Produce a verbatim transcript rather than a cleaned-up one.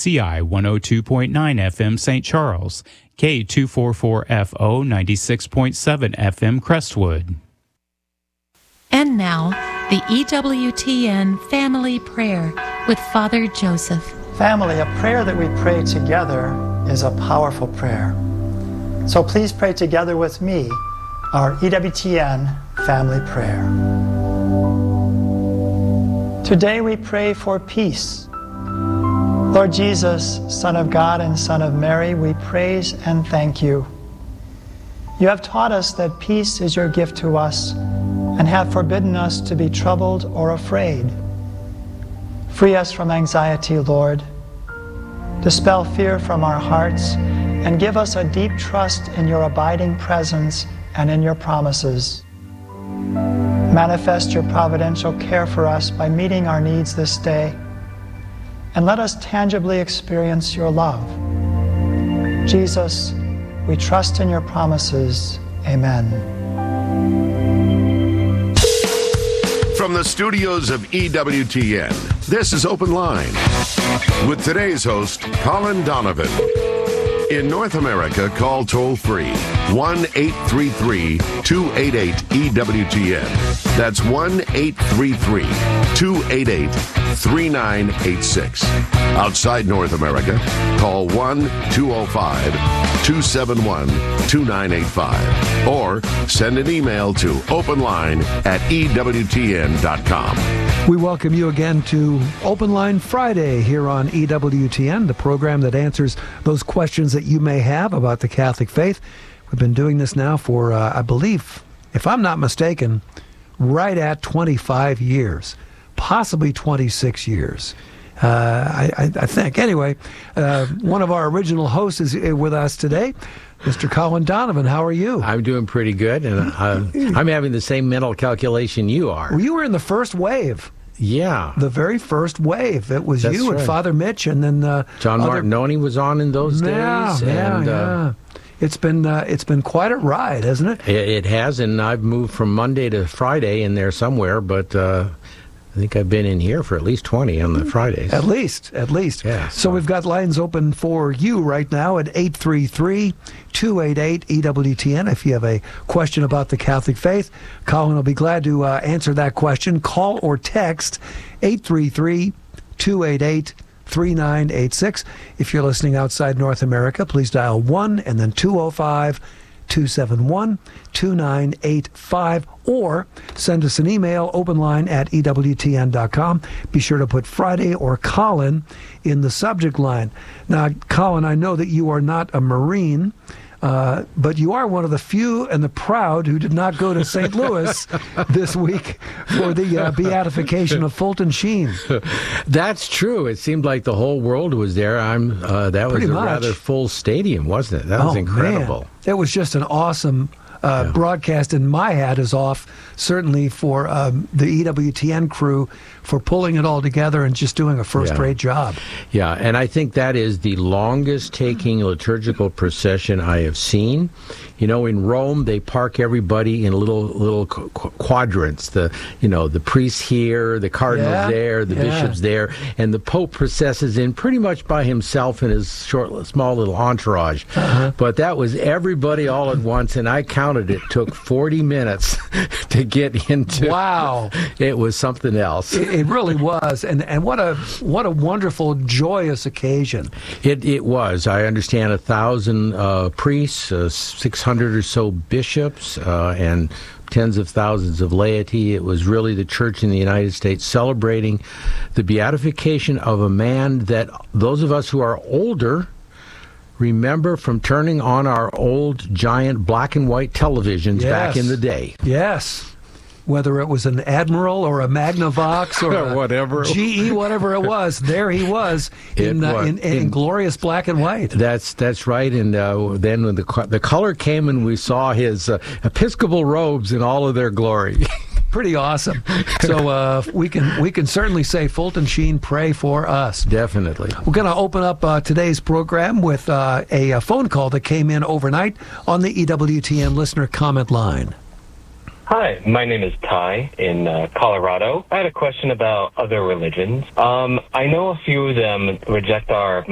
C I one oh two point nine F M Saint Charles, K two forty-four F O ninety-six point seven F M Crestwood. And now, the E W T N Family Prayer with Father Joseph. Family, a prayer that we pray together is a powerful prayer. So please pray together with me our E W T N Family Prayer. Today we pray for peace. Lord Jesus, Son of God and Son of Mary, we praise and thank you. You have taught us that peace is your gift to us and have forbidden us to be troubled or afraid. Free us from anxiety, Lord. Dispel fear from our hearts and give us a deep trust in your abiding presence and in your promises. Manifest your providential care for us by meeting our needs this day, and let us tangibly experience your love. Jesus, we trust in your promises. Amen. From the studios of E W T N, this is Open Line with today's host, Colin Donovan. In North America, call toll-free one eight three three, two eight eight, E W T N. That's one eight three three, two eight eight, three nine eight six. Outside North America, call one two oh five, two seven one, two nine eight five or send an email to openline at E W T N dot com. We welcome you again to Open Line Friday here on E W T N, the program that answers those questions that you may have about the Catholic faith. We've been doing this now for, uh, I believe, if I'm not mistaken, right at twenty-five years, possibly twenty-six years. Uh, I, I, I think. Anyway, uh, one of our original hosts is with us today, Mister Colin Donovan. How are you? I'm doing pretty good, and uh, I'm having the same mental calculation you are. Well, you were in the first wave. Yeah. The very first wave. It was That's you right. and Father Mitch, and then uh, John other... Martinoni was on in those yeah, days. Yeah, and, yeah. Uh, It's been uh, it's been quite a ride, hasn't it? it? It has, and I've moved from Monday to Friday in there somewhere, but uh, I think I've been in here for at least twenty on the Fridays. At least, at least. Yeah, so. so we've got lines open for you right now at eight three three, two eight eight, E W T N. If you have a question about the Catholic faith, Colin will be glad to uh, answer that question. Call or text eight three three, two eight eight, three nine eight six. If you're listening outside North America, please dial one and then two oh five, two seven one, two nine eight five or send us an email, openline at E W T N dot com. Be sure to put Friday or Colin in the subject line. Now, Colin, I know that you are not a Marine, Uh, but you are one of the few and the proud who did not go to Saint Louis this week for the uh, beatification of Fulton Sheen. That's true. It seemed like the whole world was there. I'm. Uh, that was Pretty a much. rather full stadium, wasn't it? That was Oh, incredible. Man. It was just an awesome uh, Yeah. broadcast, and my hat is off, certainly, for um, the E W T N crew for pulling it all together and just doing a first-rate job. Yeah, and I think that is the longest-taking liturgical procession I have seen. You know, in Rome, they park everybody in little little qu- quadrants. The you know the priests here, the cardinals Yeah, there, the yeah. bishops there, and the Pope processes in pretty much by himself and his short, small little entourage. Uh-huh. But that was everybody all at once, and I counted it took forty minutes to get into. Wow. It was something else. It, it really was, and and what a what a wonderful, joyous occasion. It it was. I understand a thousand uh, priests, uh, six hundred or so bishops, uh, and tens of thousands of laity. It was really the church in the United States celebrating the beatification of a man that those of us who are older remember from turning on our old giant black and white televisions Yes. back in the day. Yes. Whether it was an Admiral or a Magnavox or a Whatever. G E, whatever it was, there he was in, It uh, was. in, in, In- glorious black and white. That's that's right. And uh, then when the co- the color came and we saw his uh, Episcopal robes in all of their glory. Pretty awesome. So uh, we can we can certainly say Fulton Sheen, pray for us. Definitely. We're going to open up uh, today's program with uh, a, a phone call that came in overnight on the E W T N listener comment line. Hi, my name is Ty in uh, Colorado. I had a question about other religions. Um, I know a few of them reject our